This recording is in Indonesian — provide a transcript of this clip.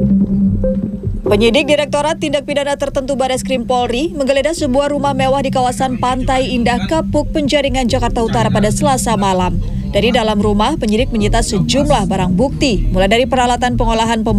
Penyidik Direktorat Tindak Pidana Tertentu Bareskrim Polri menggeledah sebuah rumah mewah di kawasan Pantai Indah Kapuk, Penjaringan, Jakarta Utara pada Selasa malam. Dari dalam rumah, penyidik menyita sejumlah barang bukti, mulai dari peralatan pengolahan